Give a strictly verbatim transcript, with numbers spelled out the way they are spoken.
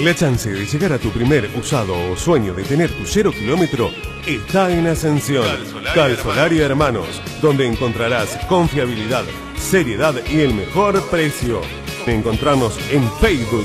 La chance de llegar a tu primer usado o sueño de tener tu cero kilómetro está en Ascensión. Calzolaria Hermanos, donde encontrarás confiabilidad, seriedad y el mejor precio. Encontrarnos en Facebook